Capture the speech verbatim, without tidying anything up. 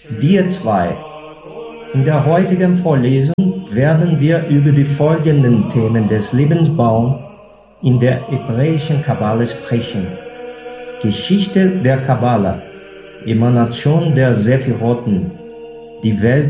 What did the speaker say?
Dir zwei. In der heutigen Vorlesung werden wir über die folgenden Themen des Lebensbaums in der hebräischen Kabbala sprechen: Geschichte der Kabbala, Emanation der Sephiroten, die Welt